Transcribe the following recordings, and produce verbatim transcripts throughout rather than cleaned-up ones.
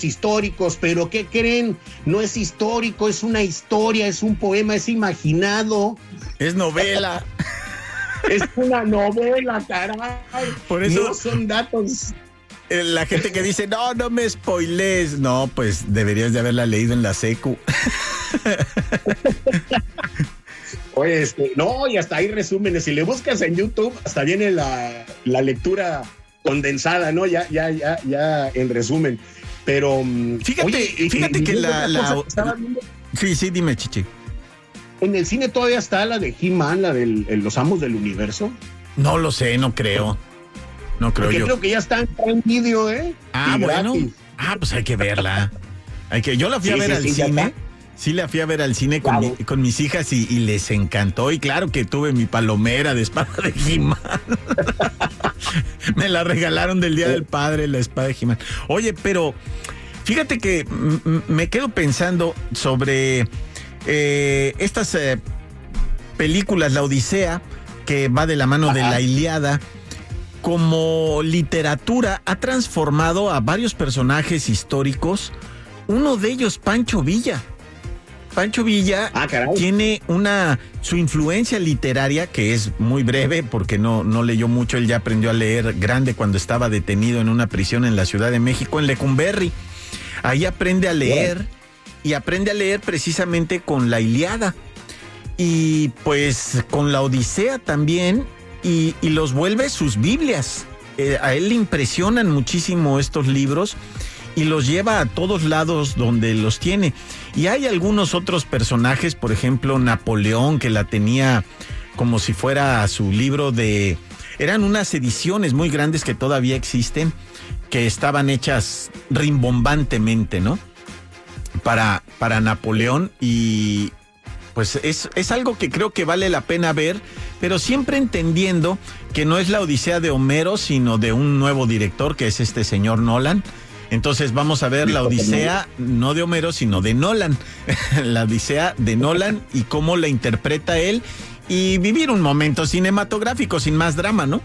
históricos, pero ¿qué creen? No es histórico, es una historia, es un poema, es imaginado. Es novela. Es una novela, caray. Por eso no son datos. La gente que dice, no, no me spoilees. No, pues deberías de haberla leído en la secu. Oye, este, no, y hasta hay resúmenes. Si le buscas en YouTube, hasta viene la, la lectura condensada, ¿no? Ya, ya, ya, ya en resumen. Pero fíjate, oye, fíjate y, que y la, la... Sí, sí, dime, Chichi. ¿En el cine todavía está la de He-Man, la de Los Amos del Universo? No lo sé, no creo. No creo. Porque yo. creo que ya está en Prime Video, ¿eh? Ah, y bueno. Gratis. Ah, pues hay que verla. Hay que. Yo la fui sí, a ver sí, al sí, cine. Sí, la fui a ver al cine con, claro. mi, con mis hijas y, y les encantó. Y claro que tuve mi palomera de espada de He-Man. Me la regalaron del Día del Padre, la espada de He-Man. Oye, pero fíjate que m- me quedo pensando sobre eh, estas eh, películas, La Odisea, que va de la mano Ajá. de la Ilíada. Como literatura ha transformado a varios personajes históricos. Uno de ellos, Pancho Villa. Pancho Villa ah, tiene una su influencia literaria que es muy breve porque no, no leyó mucho. Él ya aprendió a leer grande cuando estaba detenido en una prisión en la Ciudad de México, en Lecumberri. Ahí aprende a leer yeah. y aprende a leer precisamente con la Ilíada y pues con la Odisea también y, y los vuelve sus Biblias. Eh, a él le impresionan muchísimo estos libros y los lleva a todos lados donde los tiene. Y hay algunos otros personajes, por ejemplo, Napoleón, que la tenía como si fuera su libro de... Eran unas ediciones muy grandes que todavía existen, que estaban hechas rimbombantemente, ¿no? Para, para Napoleón y... Pues es, es algo que creo que vale la pena ver, pero siempre entendiendo que no es la Odisea de Homero, sino de un nuevo director, que es este señor Nolan. Entonces vamos a ver la Odisea, no de Homero, sino de Nolan. La Odisea de Nolan y cómo la interpreta él y vivir un momento cinematográfico sin más drama, ¿no?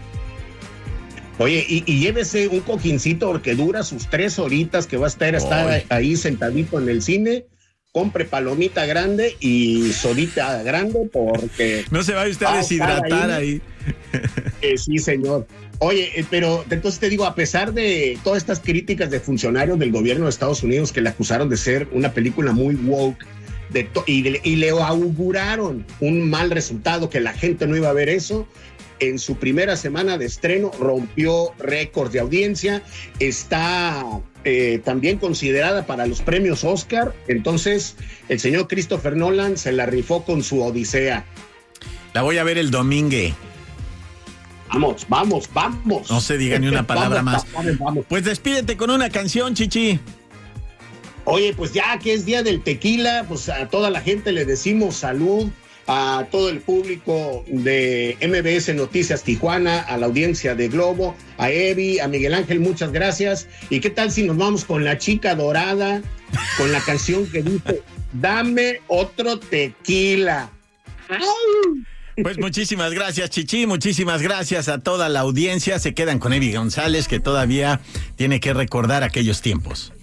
Oye, y, y llévese un cojincito porque dura sus tres horitas que va a estar, estar ahí sentadito en el cine. Compre palomita grande y sodita grande porque... No se vaya usted a deshidratar ahí. ahí. Eh, sí, señor. Oye, eh, pero entonces te digo, a pesar de todas estas críticas de funcionarios del gobierno de Estados Unidos que le acusaron de ser una película muy woke de to- y, de, y le auguraron un mal resultado, que la gente no iba a ver eso, en su primera semana de estreno rompió récord de audiencia, está... Eh, también considerada para los premios Oscar. Entonces el señor Christopher Nolan se la rifó con su Odisea. La voy a ver el domingo. Vamos, vamos, vamos. No se diga ni una palabra vamos, más. Vamos, vamos. Pues despídete con una canción, Chichi. Oye, pues ya que es día del tequila, pues a toda la gente le decimos salud, a todo el público de M B S Noticias Tijuana, a la audiencia de Globo, a Evi, a Miguel Ángel, muchas gracias. ¿Y qué tal si nos vamos con La Chica Dorada, con la canción que dice, dame otro tequila? ¡Ay! Pues muchísimas gracias, Chichi, muchísimas gracias a toda la audiencia. Se quedan con Evi González, que todavía tiene que recordar aquellos tiempos.